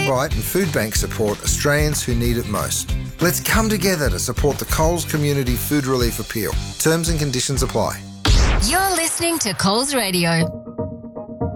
Bite and Food Bank support Australians who need it most. Let's come together to support the Coles Community Food Relief Appeal. Terms and conditions apply. You're listening to Coles Radio.